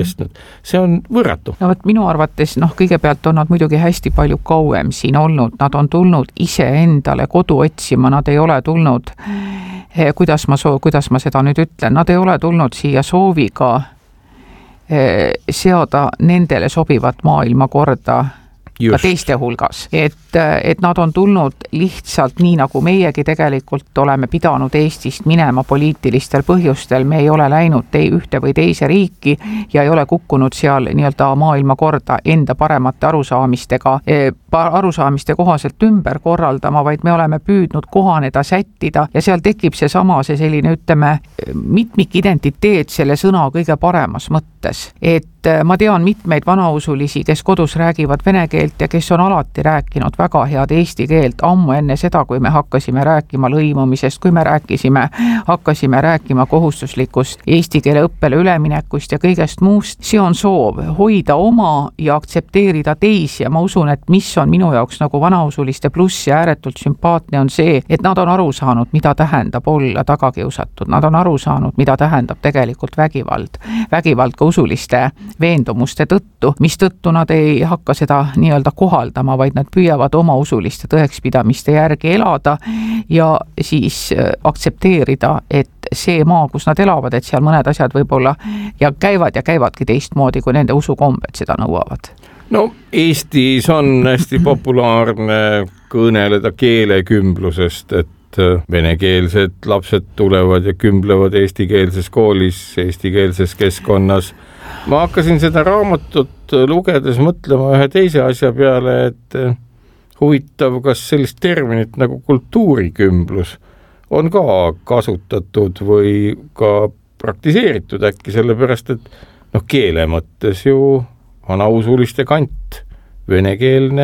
kestnud. See on võrratu. No võt minu arvates, kõigepealt on nad muidugi hästi palju kauem siin olnud, nad on tulnud ise endale kodu otsima, nad ei ole tulnud, kuidas ma seda nüüd ütlen, nad ei ole tulnud siia sooviga seada nendele sobivat maailmakorda ka teiste hulgas. Et nad on tulnud lihtsalt nii, nagu meiegi tegelikult oleme pidanud Eestist minema poliitilistel põhjustel. Me ei ole läinud ühte või teise riiki ja ei ole kukkunud seal nii-öelda maailmakorda enda paremate arusaamiste kohaselt ümber korraldama, vaid me oleme püüdnud kohaneda, sättida ja seal tekib see selline, ütleme, mitmikidentiteet selle sõna kõige paremas mõttes. Et ma tean mitmeid vanausulisi, kes kodus räägivad vene keelt ja kes on alati rääkinud väga head eesti keelt ammu enne seda, kui me hakkasime rääkima lõimumisest, kui me hakkasime rääkima kohustuslikust eesti keele õppele üleminekust ja kõigest muust. See on soov hoida oma ja aktsepteerida teisi ja ma usun, et mis on minu jaoks nagu vanausuliste pluss ja ääretult sümpaatne on see, et nad on aru saanud, mida tähendab olla tagakiusatud. Nad on aru saanud, mida tähendab tegelikult vägivald ka usuliste veendumuste tõttu, mis tõttu nad ei hakka seda nii-öelda kohaldama, vaid nad püüavad oma usuliste tõekspidamiste järgi elada ja siis aktsepteerida, et see maa, kus nad elavad, et seal mõned asjad võib-olla ja käivadki teistmoodi, kui nende usukombed seda nõuavad. No Eestis on hästi populaarne kõneleda keelekümblusest, et venekeelsed lapsed tulevad ja kümblevad eestikeelses koolis, eestikeelses keskkonnas. Ma hakkasin seda raamatut lugedes mõtlema ühe teise asja peale, et huvitav, kas sellist terminit nagu kultuurikümblus on ka kasutatud või ka praktiseeritud äkki, sellepärast et keele mõttes ju vanausuliste kant, venekeelne,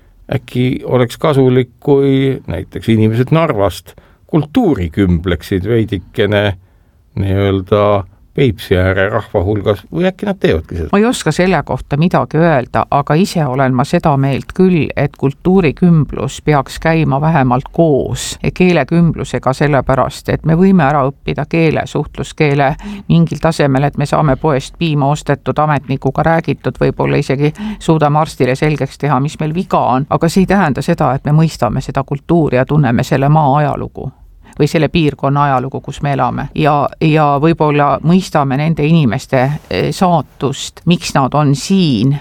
äkki oleks kasulik, kui näiteks inimesed Narvast kultuuri kümbleksid veidikene nii-öelda Peipsi ääre rahva hulgas või äkki nad teevadki seda? Ma ei oska selle kohta midagi öelda, aga ise olen ma seda meelt küll, et kultuurikümblus peaks käima vähemalt koos keelekümblusega, sellepärast, et me võime ära õppida keele, suhtluskeele mingil tasemel, et me saame poest piima ostetud, ametnikuga räägitud, võib-olla isegi suudame arstile selgeks teha, mis meil viga on, aga see ei tähenda seda, et me mõistame seda kultuuri ja tunneme selle maa ajalugu või selle piirkonna ajalugu, kus me elame ja võib-olla mõistame nende inimeste saatust, miks nad on siin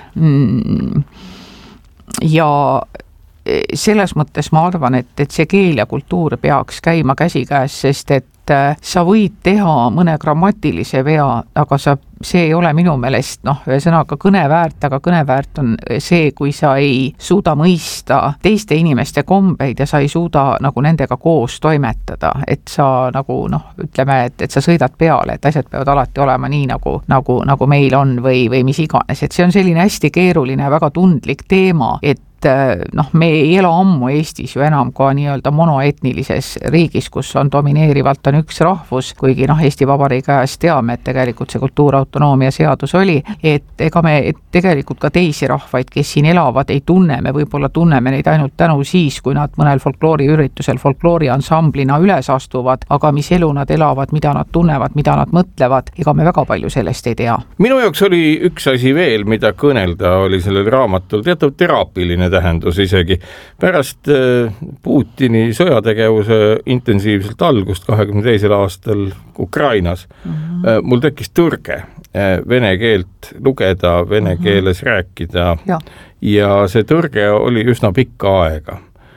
ja selles mõttes ma arvan, et see keel ja kultuur peaks käima käsikäes, sest et sa võid teha mõne grammatilise vea, aga see ei ole minu meelest, ühesõnaga kõneväärt, aga kõneväärt on see, kui sa ei suuda mõista teiste inimeste kombeid ja sa ei suuda nagu nendega koos toimetada, et sa nagu ütleme, et sa sõidad peale, et asjad peavad alati olema nii nagu meil on või mis iganes, et see on selline hästi keeruline ja väga tundlik teema, et me ei ela ammu Eestis ju enam ka nii-öelda monoetnilises riigis, kus on domineerivalt on üks rahvus, kuigi Eesti Vabariigi ajast teame, et tegelikult see kultuurautonoomia seadus oli, et ega me tegelikult ka teisi rahvaid, kes siin elavad, ei tunne, me võib-olla tunneme neid ainult tänu siis, kui nad mõnel folklooriüritusel folklooriansamblina üles astuvad, aga mis elu nad elavad, mida nad tunnevad, mida nad mõtlevad, ega me väga palju sellest ei tea. Minu jaoks oli üks asi veel, mida kõnelda oli sellel raamatul, teatav teraapiline tähendus isegi. Pärast Putini sõjategevuse intensiivselt algust 22. aastal Ukrainas mul tekkis tõrge vene keelt lugeda, vene keeles rääkida ja see tõrge oli üsna pikka aega.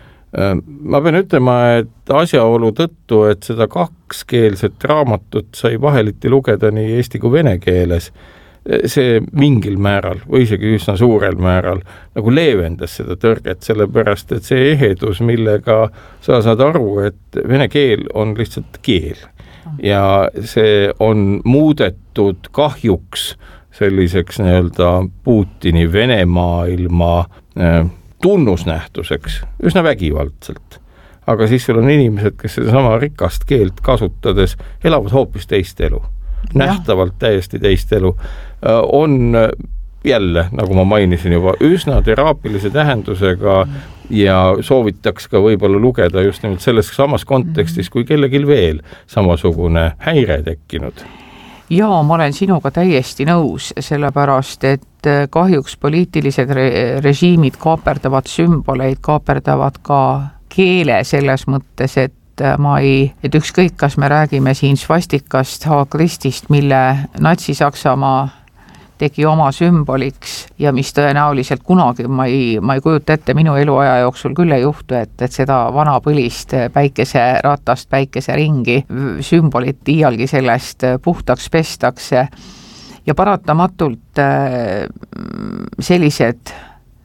Ma pean ütlema, et asjaolu tõttu, et seda kakskeelset raamatut sai vaheliti lugeda nii eesti kui vene keeles, see mingil määral või isegi üsna suurel määral nagu leevendas seda tõrget, sellepärast et see ehedus, millega sa saad aru, et vene keel on lihtsalt keel ja see on muudetud kahjuks selliseks nii-öelda Putini Venemaailma tunnusnähtuseks üsna vägivaldselt. Aga siis sul on inimesed, kes seda sama rikast keelt kasutades elavad hoopis teist elu. Nähtavalt täiesti teist elu, on jälle, nagu ma mainisin juba, üsna teraapilise tähendusega ja soovitaks ka võib-olla lugeda just nimelt selles samas kontekstis, kui kellelgi veel samasugune häire tekkinud. Jaa, ma olen sinuga täiesti nõus, sellepärast, et kahjuks poliitilised režiimid kaaperdavad sümboleid, kaaperdavad ka keele selles mõttes, et et ükskõik, kas me räägime siin svastikast, Haakristist, mille Natsi-Saksamaa tegi oma sümboliks ja mis tõenäoliselt kunagi, ma ei kujuta ette, minu eluaja jooksul küll ei juhtu, et seda vana põlist päikeseratast, päikeseringi sümbolit iialgi sellest puhtaks pestakse ja paratamatult sellised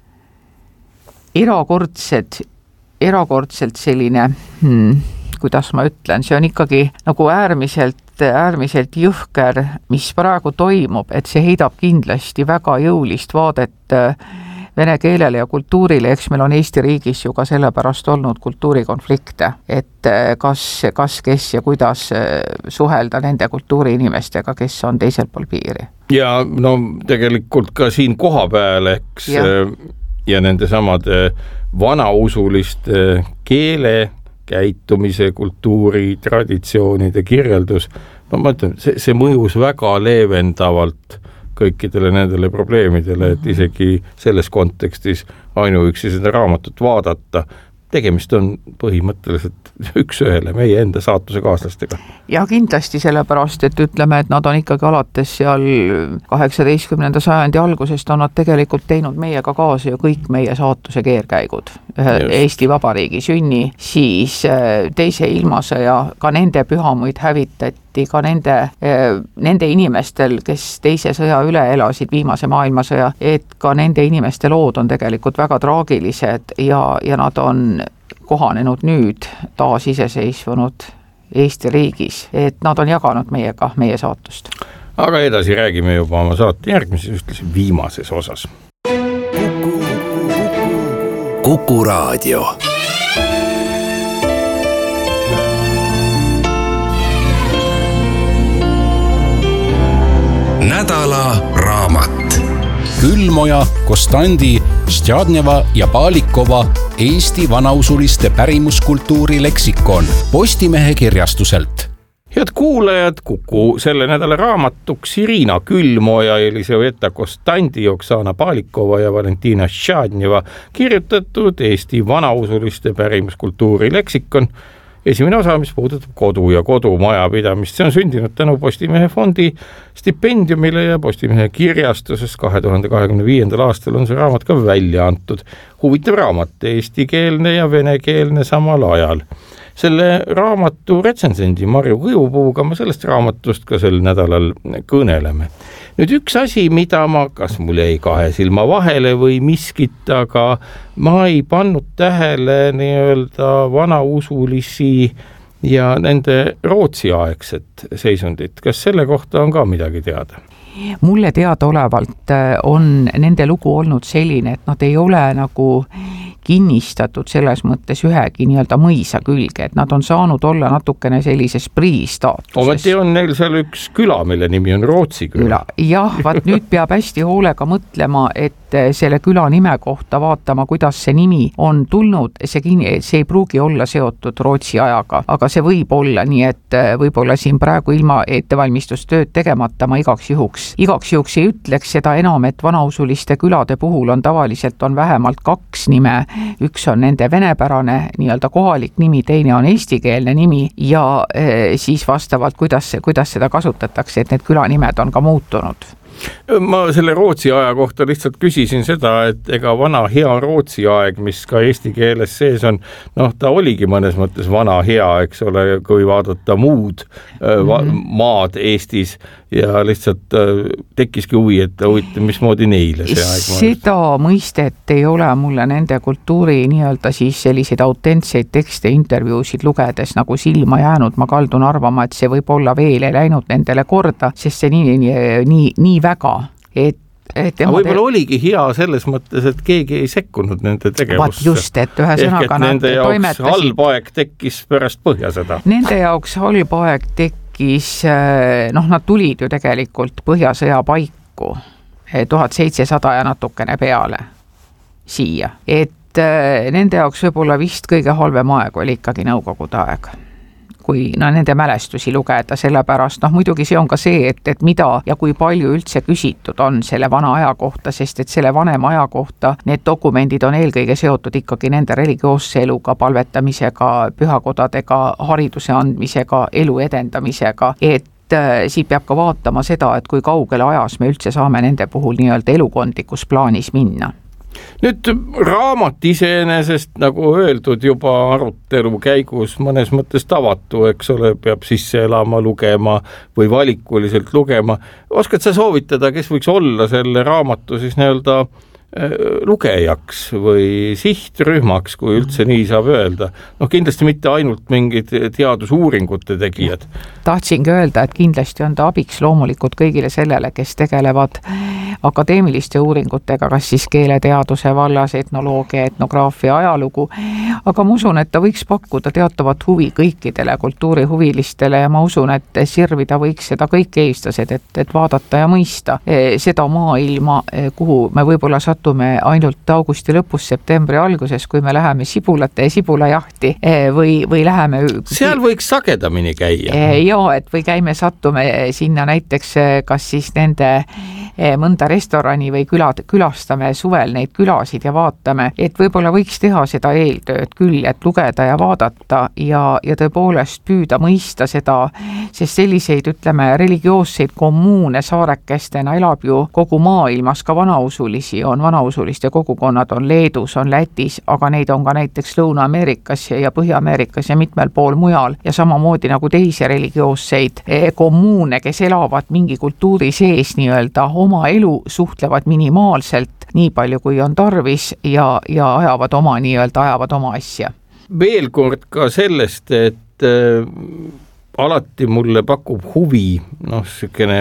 erakordselt selline kuidas ma ütlen, see on ikkagi nagu äärmiselt jõhker, mis praegu toimub, et see heidab kindlasti väga jõulist vaadet vene keelele ja kultuurile, eks meil on Eesti riigis ju ka sellepärast olnud kultuurikonflikte, et kas, kes ja kuidas suhelda nende kultuuriinimestega, kes on teisel pool piiri. Ja no tegelikult ka siin koha peal, eks, ja nende samade vanausuliste keele käitumise, kultuuri, traditsioonide kirjeldus, no ma ütlen, see mõjus väga leevendavalt kõikidele nendele probleemidele, et isegi selles kontekstis ainuüksi seda raamatut vaadata, tegemist on põhimõtteliselt üks ühele meie enda saatuse kaaslastega. Ja kindlasti sellepärast, et ütleme, et nad on ikkagi alates seal 18. sajandi algusest on nad tegelikult teinud meiega kaasa ju kõik meie saatuse keerkäigud. Eesti Vabariigi sünni, siis teise ilmasõja, ka nende pühamuid hävitati, ka nende inimestel, kes teise sõja üle elasid, viimase maailmasõja, et ka nende inimeste lood on tegelikult väga traagilised ja nad on kohanenud nüüd taas iseseisvunud Eesti riigis, et nad on jaganud meiega meie saatust. Aga edasi räägime juba oma saate järgmises, ühtlaselt viimases osas. Kuku Raadio. Nädala raamat. Külmoja, Kostandi, Stjadneva ja Palikova Eesti vanausuliste pärimuskultuuri leksikon Postimehe kirjastuselt. Head kuulajad, Kuku selle nädala raamatuks Irina Külmoja, Elisaveta Kostandi, Oksana Palikova ja Valentina Stjadneva kirjutatud Eesti vanausuliste pärimuskultuuri leksikon. Esimene osa, mis puudutab kodu ja kodumajapidamist, see on sündinud tänu Postimehe fondi stipendiumile ja Postimehe kirjastuses 2025. aastal on see raamat ka välja antud. Huvitav raamat, eestikeelne ja venekeelne samal ajal. Selle raamatu retsensendi Marju Kõivupuuga me sellest raamatust ka sel nädalal kõneleme. Nüüd üks asi, mida kas mul jäi kahe silma vahele või miskit, aga ma ei pannud tähele nii-öelda vanausulisi ja nende Rootsi-aegset seisundit. Kas selle kohta on ka midagi teada? Mulle teadaolevalt on nende lugu olnud selline, et nad ei ole nagu kinnistatud selles mõttes ühegi nii-öelda mõisa külge, et nad on saanud olla natukene sellises priistaatuses. Ometi on neil seal üks küla, mille nimi on Rootsi küla. Jah, vaat nüüd peab hästi hoolega mõtlema, et selle küla nime kohta vaatama, kuidas see nimi on tulnud, see ei pruugi olla seotud Rootsi ajaga, aga see võib olla nii, et võib-olla siin praegu ilma ettevalmistustööd tegemata ma igaks juhuks ei ütleks seda enam, et vanausuliste külade puhul on tavaliselt on vähemalt 2 nime. Üks on nende venepärane nii-öelda kohalik nimi, teine on eestikeelne nimi ja siis vastavalt, kuidas seda kasutatakse, et need külanimed on ka muutunud. Ma selle Rootsi aja kohta lihtsalt küsisin seda, et ega vana hea Rootsi aeg, mis ka eesti keeles sees on, ta oligi mõnes mõttes vana hea, eks ole, kui vaadata muud maad Eestis ja lihtsalt tekkiski huvi, et mismoodi neile see aeg mõnes. Seda mõistet ei ole mulle nende kultuuri nii-öelda siis selliseid autentseid tekste intervjuusid lugedes nagu silma jäänud. Ma kaldun arvama, et see võib olla veel ei läinud nendele korda, sest see nii väga, et võib-olla oligi hea selles mõttes, et keegi ei sekkunud nende tegevusse. Just, et ühesõnaga nende jaoks halb aeg tekkis pärast Põhjasõda. Nende jaoks halb aeg tekkis, nad tulid ju tegelikult Põhjasõja paiku 1700 ja natukene peale siia. Et nende jaoks võib-olla vist kõige halvem aeg oli ikkagi Nõukogude aeg, kui nende mälestusi lugeda, sellepärast muidugi see on ka see, et mida ja kui palju üldse küsitud on selle vana aja kohta, sest et selle vanema aja kohta need dokumendid on eelkõige seotud ikkagi nende religioosse eluga, palvetamisega, pühakodadega, hariduse andmisega, elu edendamisega, et siit peab ka vaatama seda, et kui kaugele ajas me üldse saame nende puhul nii-öelda elukondlikus plaanis minna. Nüüd raamat iseenesest, nagu öeldud juba arutelu käigus, mõnes mõttes tavatu, eks ole, peab sisse elama, lugema või valikuliselt lugema. Oskad sa soovitada, kes võiks olla selle raamatu siis nii-öelda lugejaks või sihtrühmaks, kui üldse nii saab öelda? Kindlasti mitte ainult mingid teadusuuringute tegijad. Tahtsingi öelda, et kindlasti on ta abiks loomulikult kõigile sellele, kes tegelevad akadeemiliste uuringutega, kas siis keeleteaduse vallas, etnoloogia, etnograafia, ajalugu, aga ma usun, et ta võiks pakkuda teatavat huvi kõikidele kultuurihuvilistele ja ma usun, et sirvida võiks seda kõik eestlased, et vaadata ja mõista seda maailma, kuhu me võib-olla satume ainult augusti lõpus, septembri alguses, kui me läheme sibulate ja sibulajahti või läheme... Seal võiks sagedamini käia. Et või satume sinna näiteks kas siis nende mõnda restorani või külastame suvel neid külasid ja vaatame, et võib-olla võiks teha seda eeltööd küll, et lugeda ja vaadata ja tõepoolest püüda mõista seda, sest selliseid, ütleme, religioosseid kommuune saarekestena elab ju kogu maailmas, ka vanausulisi on, vanausuliste kogukonnad on Leedus, on Lätis, aga neid on ka näiteks Lõuna-Ameerikas ja Põhja-Ameerikas ja mitmel pool mujal ja samamoodi nagu teisi religioosseid kommuune, kes elavad mingi kultuuri sees nii-öelda oma elu, suhtlevad minimaalselt nii palju, kui on tarvis ja ajavad oma asja. Veel kord ka sellest, et alati mulle pakub huvi, selline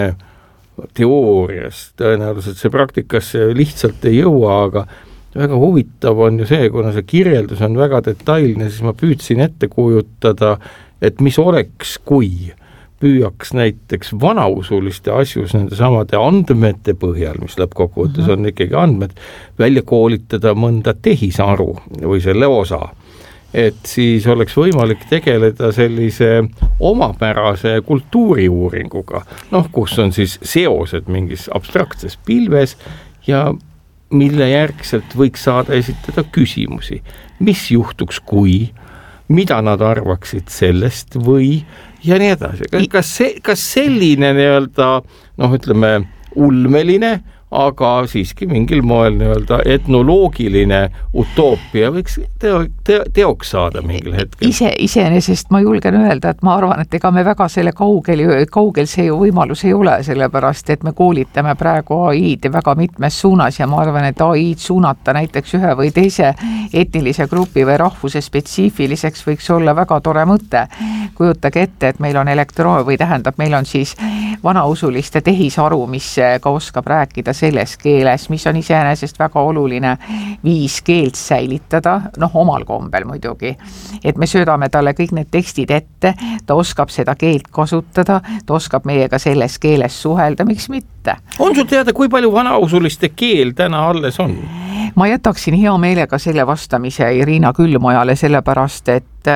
teoorias, tõenäoliselt see praktikasse lihtsalt ei jõua, aga väga huvitav on ju see, kuna see kirjeldus on väga detailne, siis ma püüdsin ette kujutada, et mis oleks, kui püüaks näiteks vanausuliste asjus nende samade andmete põhjal, mis lõppkokkuvõttes on ikkagi andmed, välja koolitada mõnda tehisaru või selle osa. Et siis oleks võimalik tegeleda sellise omapärase kultuuriuuringuga, kus on siis seosed mingis abstraktses pilves ja mille järgselt võiks saada esitada küsimusi. Mis juhtuks, kui, mida nad arvaksid sellest või ja nii edasi. Kas selline nii-öelda, ütleme, ulmeline, aga siiski mingil moel nii-öelda etnoloogiline utoopia võiks teoks saada mingil hetkel? Iseenesest ma julgen öelda, et ma arvan, et ega me väga selle kaugel see ju võimalus ei ole, sellepärast, et me koolitame praegu AI-d väga mitmes suunas ja ma arvan, et AI-d suunata näiteks ühe või teise etnilise grupi või rahvuse spetsiifiliseks võiks olla väga tore mõte. Kujutage ette, et meil on meil on siis vanausuliste tehisaru, mis ka oskab rääkida selles keeles, mis on iseenesest väga oluline viis keelt säilitada, omal kombel muidugi. Et me söödame talle kõik need tekstid ette, ta oskab seda keelt kasutada, ta oskab meiega selles keeles suhelda, miks mitte. On sul teada, kui palju vanausuliste keel täna alles on? Ma jätaksin hea meelega selle vastamise Irina Külmojale, sellepärast, et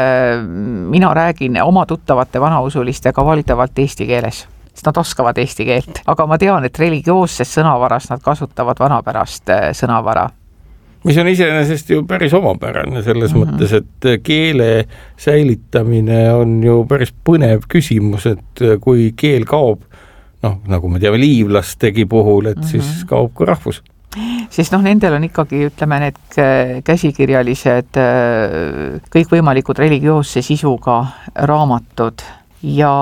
mina räägin oma tuttavate vanausulistega valdavalt eesti keeles. Nad oskavad eesti keelt, aga ma tean, et religioosses sõnavaras nad kasutavad vanapärast sõnavara. Mis on iseenesest ju päris omapärane selles mõttes, et keele säilitamine on ju päris põnev küsimus, et kui keel kaob, nagu me teame liivlastegi puhul, et siis kaob ka rahvus. Sest nendel on ikkagi, ütleme, need käsikirjalised kõikvõimalikud religioosse sisuga raamatud ja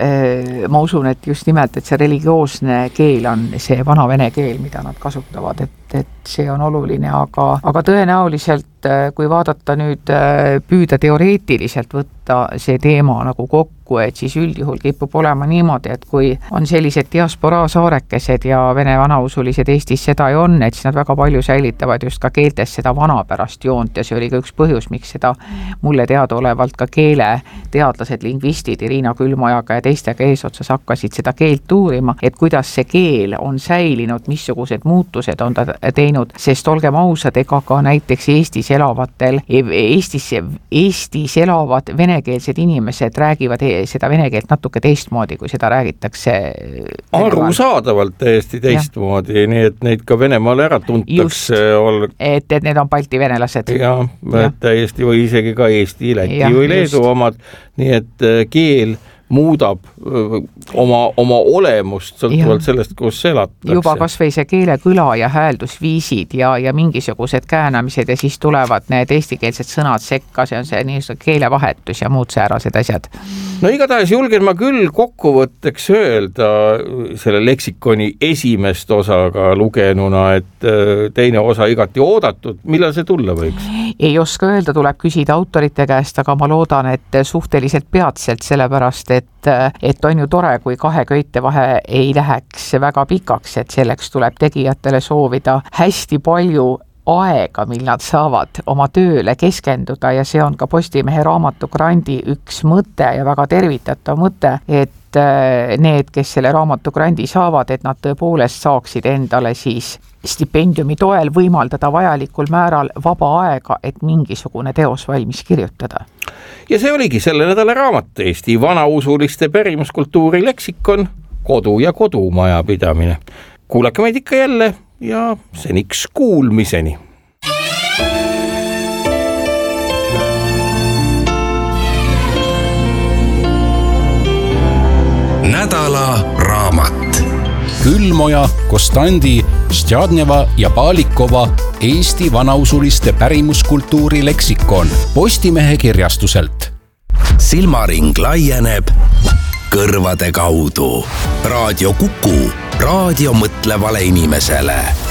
ma usun, et just nimelt, et see religioosne keel on see vana vene keel, mida nad kasutavad, et see on oluline, aga tõenäoliselt, kui vaadata nüüd püüda teoreetiliselt võtta see teema nagu kokku, et siis üldjuhul kipub olema niimoodi, et kui on sellised diasporaa saarekesed ja vene vanausulised Eestis seda ei on, et siis nad väga palju säilitavad just ka keeltes seda vanapärast joont ja see oli ka üks põhjus, miks seda mulle teadaolevalt ka keeleteadlased, lingvistid Irina Külmojaga ja teistega eesotsas hakkasid seda keelt uurima, et kuidas see keel on säilinud, missugused muutused on ta teinud, sest olgem ausad, ega ka näiteks Eestis elavad venekeelsed inimesed räägivad seda vene keelt natuke teistmoodi, kui seda räägitakse arusaadavalt täiesti teistmoodi, nii et neid ka Venemaal ära tuntakse. Et need on balti venelased. Ja. Täiesti või isegi ka Eesti, Läti või Leedu omad, nii et keel muudab oma olemust sõltuvalt sellest, kus elatakse. Juba kas või see keelekõla ja hääldusviisid ja mingisugused käänamised ja siis tulevad need eestikeelsed sõnad sekka, see on see niisugune keelevahetus ja muud säärased asjad. No igatahes julgen ma küll kokkuvõtteks öelda selle leksikoni esimest osaga lugenuna, et teine osa igati oodatud. Millal see tulla võiks? Ei oska öelda, tuleb küsida autorite käest, aga ma loodan, et suhteliselt peatselt, sellepärast, et on ju tore, kui 2 köite vahe ei läheks väga pikaks, et selleks tuleb tegijatele soovida hästi palju aega, mil nad saavad oma tööle keskenduda ja see on ka Postimehe raamatugrandi üks mõte ja väga tervitatav mõte, et need, kes selle raamatugrandi saavad, et nad tõepoolest saaksid endale siis stipendiumi toel võimaldada vajalikul määral vaba aega, et mingisugune teos valmis kirjutada. Ja see oligi selle nädala raamat Eesti vanausuliste pärimuskultuuri leksikon, kodu ja kodumajapidamine. Kuulake meid ikka jälle ja seniks kuulmiseni. Nädala raamat. Külmoja, Kostandi, Stjadneva ja Palikova Eesti vanausuliste pärimuskultuuri leksikon Postimehe kirjastuselt. Silmaring laieneb kõrvade kaudu. Raadio Kuku, raadio mõtlevale inimesele.